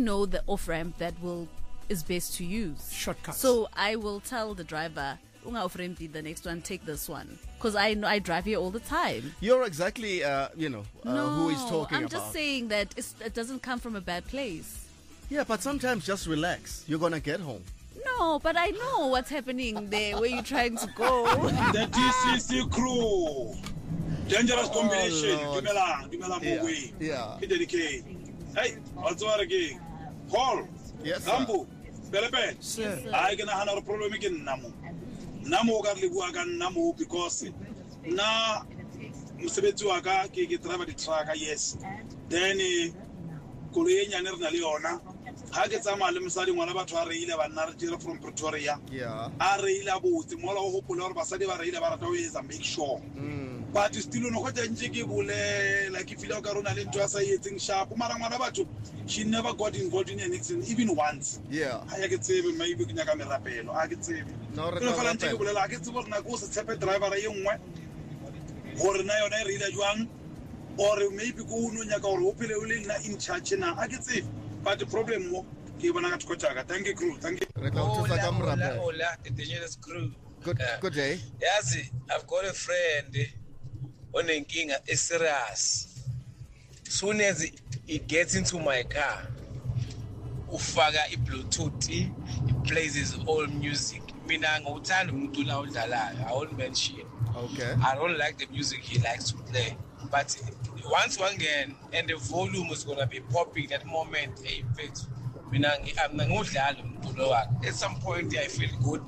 know the off ramp that is best to use. Shortcuts. So I will tell the driver, "Unga off ramp the next one, take this one," because I know I drive here all the time. You're exactly, who he's talking I'm about. just saying that it doesn't come from a bad place. Yeah, but sometimes just relax. You're gonna get home. No, but I know what's happening there, where you're trying to go. The TCC crew. Dangerous combination. Dumelang Mugwe. Yeah. Dedicate. Hey, what's the again? Paul. Yes, sir. Nambu. Pelepe. Sir. I can have a problem again. Namu. Namu gatli buagan Namu because na msebetu aga ke travel the track yes. Then Korean na Leona. Ha ke tsama le mosadi ngwana batho a reile ba nna re dira from Pretoria. Yeah. A reile a botse mola o hopola gore basadi ba reile ba rata o etsa make sure. But still no go tantse ke bole like if you look around le ntwa sa yetseng sharp mara ngwana batho she never got involved in anything even once. Yeah. Ha ya ke tsebe maybe ke nyaka merapelo ha ke tsebe. No re Ke ka fela ntse ke rapela. bolela ke tsebe gore na go se tshepe driver ye nngwe gore na yona e reile jwang or maybe go no nyaka gore o phele o le nna in charge na ha ke tsebe. But the problem mo ke bona ka tshotshaka. Thank you crew. Thank you. Re tla o thusa ka morapelo. Hola, the dangerous crew. Good day. Yazi, I've got a friend onenkinga is serious. Soon as it gets into my car, ufaka i-Bluetooth, it plays his old music. Mina ngawuthanda umculo awudlalayo. I won't mention. Okay. I don't like the music he likes to play. But once again, and the volume is gonna be popping at the moment. At some point I feel good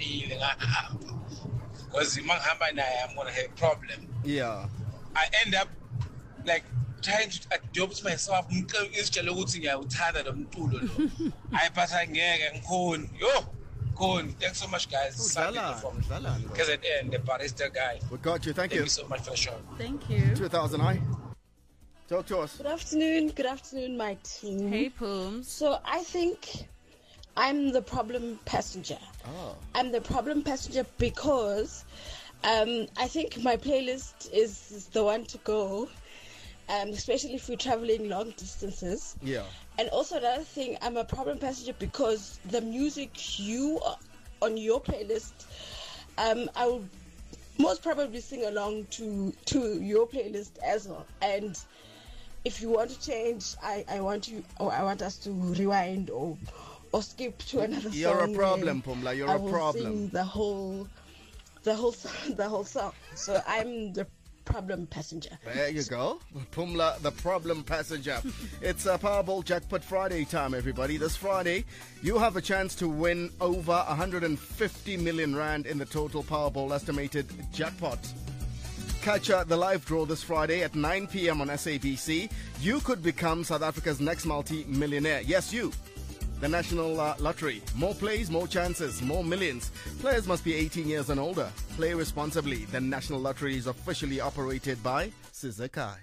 because I'm gonna have a problem. Yeah. I end up like trying to adopt myself. I thanks so much, guys. Udlala. KZN, the barista guy. We got you. Thank Thank you. you so much for the show. Thank you. 2000I. Talk to us. Good afternoon, my team. Hey, Pooms. So I think I'm the problem passenger. Oh. I'm the problem passenger because I think my playlist is the one to go, especially if we're traveling long distances. Yeah. And also another thing, I'm a problem passenger because the music you on your playlist, I will most probably sing along to your playlist as well. And if you want to change, I want us to rewind or skip to another song. You're a problem, Pumla. You're I a will problem. sing the whole song. So I'm the problem passenger. There you go. Pumla, the problem passenger. It's a Powerball Jackpot Friday time, everybody. This Friday, you have a chance to win over 150 million rand in the total Powerball estimated jackpot. Catch the live draw this Friday at 9 p.m. on SABC. You could become South Africa's next multi-millionaire. Yes, you. The National Lottery. More plays, more chances, more millions. Players must be 18 years and older. Play responsibly. The National Lottery is officially operated by Sizekai.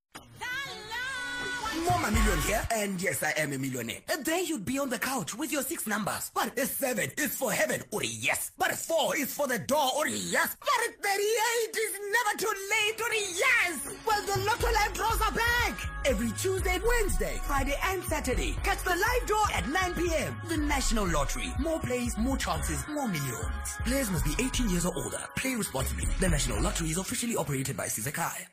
More million here, and yes, I am a millionaire. And then you'd be on the couch with your 6 numbers. But 7 is for heaven, or yes. But 4 is for the door, or yes. But 38 is never too late, or yes. Well, the Lotto Live draws are back. Every Tuesday, Wednesday, Friday, and Saturday. Catch the live draw at 9 p.m. The National Lottery. More plays, more chances, more millions. Players must be 18 years or older. Play responsibly. The National Lottery is officially operated by Sizekai.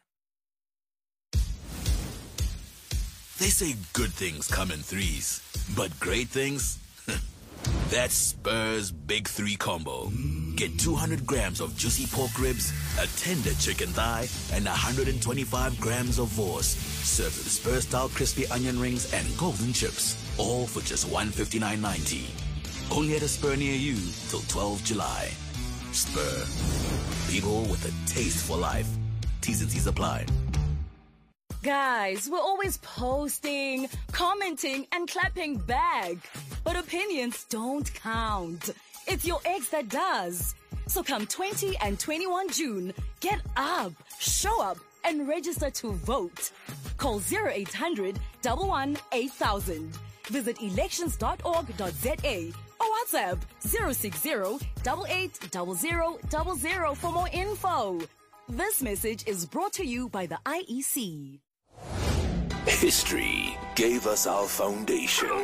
They say good things come in threes, but great things? That's Spur's Big 3 combo. Get 200 grams of juicy pork ribs, a tender chicken thigh, and 125 grams of vorse. Served with Spur-style crispy onion rings and golden chips. All for just $159.90. Only at a Spur near you till 12 July. Spur. People with a taste for life. T's and C's apply. Guys, we're always posting, commenting, and clapping back. But opinions don't count. It's your ex that does. So come 20 and 21 June, get up, show up, and register to vote. Call 0800 11 8000. Visit elections.org.za or WhatsApp 060 8800 00 for more info. This message is brought to you by the IEC. History gave us our foundation.